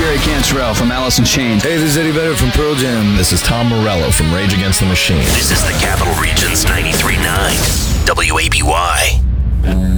Gary Cantrell from Alice in Chains. Hey, this is Eddie Vedder from Pearl Jam. This is Tom Morello from Rage Against the Machine. This is the Capital Region's 93.9 WABY.